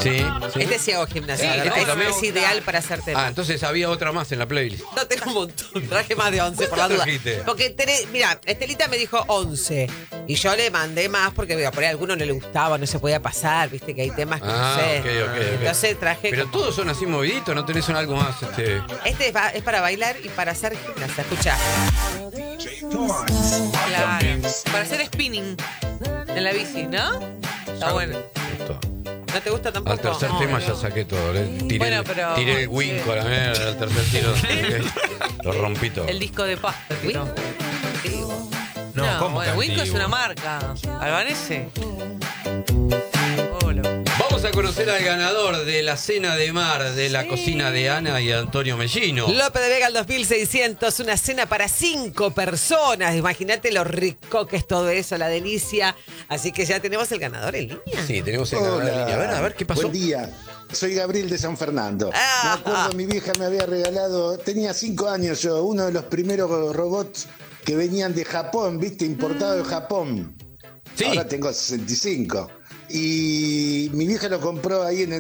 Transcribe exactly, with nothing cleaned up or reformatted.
Sí, sí. Este sí hago gimnasia. Sí, este este también. es ideal para hacer tema. Ah, entonces había otra más en la playlist. No tengo un montón, traje más de once por la duda. trajiste? Porque, tenés- mira, Estelita me dijo once. Y yo le mandé más porque mira, por ahí a alguno no le gustaba, no se podía pasar, viste que hay temas que Ah, no sé. ok, ok, ok. Entonces traje. Pero como- todos son así moviditos, ¿no tenés algo más? Este... Este es, pa- es para bailar y para hacer gimnasia. Escucha. Claro. Para hacer spinning en la bici, ¿no? Está bueno. Esto. ¿No te gusta tampoco? Al tercer No, tema no. ya saqué todo. Le tiré, Bueno, el- pero- tiré el Winco a la mierda, al tercer tiro. Lo rompí todo. El disco de pasta, tiró. Antiguo. No, No, ¿cómo bueno, que Winco es antiguo? una marca. Albanese. Hola. Vamos a conocer al ganador de la cena de mar de la cocina de Ana y Antonio Mellino. López de Vega al dos mil seiscientos, una cena para cinco personas. Imagínate lo rico que es todo eso, la delicia. Así que ya tenemos el ganador en línea. Sí, tenemos el ganador en línea. A ver, a ver, ¿qué pasó? Buen día. Soy Gabriel de San Fernando. Ah. Me acuerdo, mi vieja me había regalado, tenía cinco años yo, uno de los primeros robots que venían de Japón, viste, importado de Japón. Sí. Ahora tengo sesenta y cinco. Y mi vieja lo compró ahí en el